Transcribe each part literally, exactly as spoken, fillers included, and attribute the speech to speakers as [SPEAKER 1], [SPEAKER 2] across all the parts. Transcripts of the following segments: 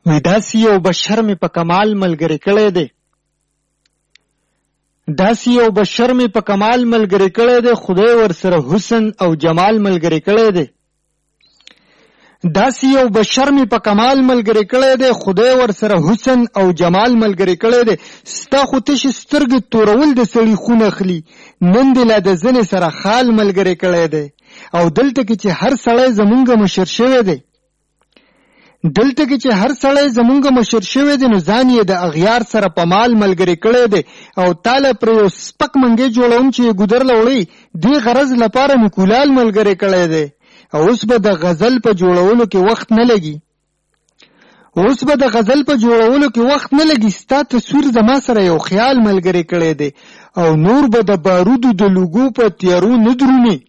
[SPEAKER 1] وی داسې یو بشر مې په کمال ملګری کړی دی داسې یو بشر مې په کمال ملګری کړی دی خدای ورسره حسن او جمال ملګری کړی دی داسې یو بشر مې په کمال ملګری کړی دی خدای ورسره حسن او جمال ملګری کړی دی ستا خو تشې سترګې تورول د سړي خون اخلي نن دې لا د زنې سره خال ملګری کړی دی او دلته کې چې هر سړی زمونږ مشر شوی دی دلته کې چې هر سړی زمونږ مشر شوی دی نو ځان یې د اغیار سره په مال ملګری کړی دی او تاله پر یو سپک منګې جوړوم چې یې ګودر له وړي دې غرض لپاره مې کولال ملګری کړی دی او اوس به د غزل په جوړولو کې وخت نه لګي اوس به د غزل په جوړولو کې وخت نه لګي ستا تصویر زما سره یو خیال ملګری کړی دی او نور به د بارودو د لوګو په تیارو نه درومي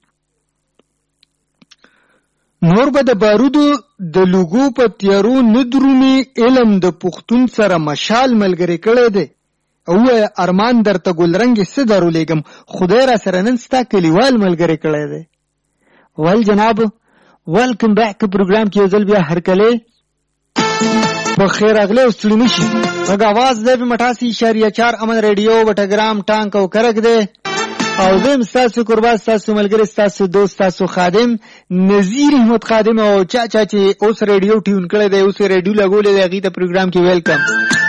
[SPEAKER 1] نور به د بارودو د لوګو په تیارو نه درومي علم د پښتون سره مشال ملګری کړی دی او ارمان درته ګلرنګ څه درولیږم خدای را سره نن ستا کلیوال ملګری کړی دی ول جناب ویلکم بیک پروګرام کې ځل بیا هرکله بخیر اغله وستړي نشي غږ आवाज د مټاسی اشاریه چار امن ریډیو بټګرام ټانک او کرک دی او زم تاسو قربان تاسو ملګری تاسو دوست تاسو خادم نذیر احمد خادم او چا چا چې اوس ریډیو ټیون کړی دی اوس ریډیو لګولې دی غي ته پروګرام کې ویلکم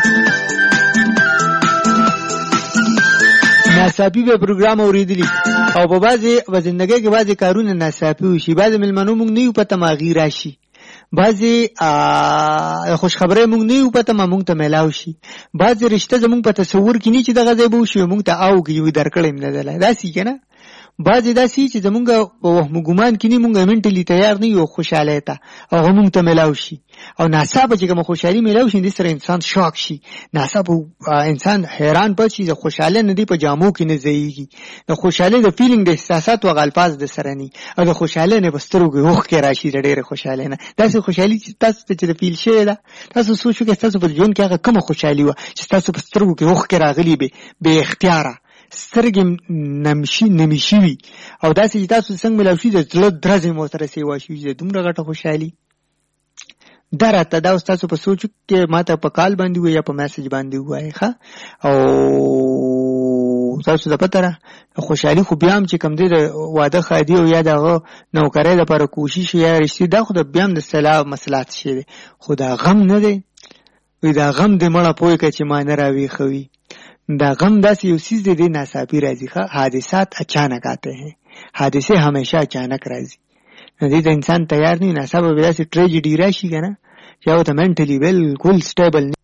[SPEAKER 1] ناصافي به پروګرام اوریدلی او په بازي وزندګۍ کې بازي کارونه ناصافي وشي بازي ملمنو مونږ نه یو پته ماغي راشي بازي خوش خبره مونږ نه یو پته مونږ ته ملاوي شي بازي رشتہ زمونږ په تصور کې نه چې دغه ځای به شي مونږ ته او کې یو درکړم نه دلای داسي کنه بازي داسي چې زمونږ په وهم ګمان کې نه مونږ منټلی تیار نه یو خوشاله تا او مونږ ته ملاوي شي او ناصابه چې کوم خوشحالي ملاوي شي د سره انسان شوق شي ناصابه انسان حیران پات شي د خوشاله نه دی په جامو کې نه زیږي د خوشاله د فیلینګ د احساسات او الفاظ د سره نه او د خوشاله نه بسترو کې وخت کې راشي ډېر خوشاله نه داسې خوشحالي چې تاسو ته د فیل شي دا تاسو سوچو کې تاسو په ژوند کې هغه کوم خوشحالي و چې تاسو په سترګو کې وخت کې راغلي به به اختیار سترګې نمشي نمشي وي او داسې چې تاسو څنګه ملاوي شي د زړه درزه مو سره سی واشي چې دومره غټه خوشحالي درته دا تاسو په سوچ کې ماته په کال باندې وي یا په میسج باندې وای ښه او تاسو د پتره خوشحالي خو بیا هم چې کم دی د واده خادي او یا دغه نوکرۍ لپاره کوشش یا رښتیا دا خو د بیا هم د سلام مسلات شي خو دا غم نه دی وی دا غم د مړه پوي کې چې ما نه راوي خوي دا غم داسې یو چیز دی د ناڅاپي راځي ښه حادثات اچانک آتے ہیں حادثه همیشه اچانک راځي دې د انسان تیار نه ناڅاپه به داسې ټریجډي راشي کنه چې او ته منټلی بالکل سټیبل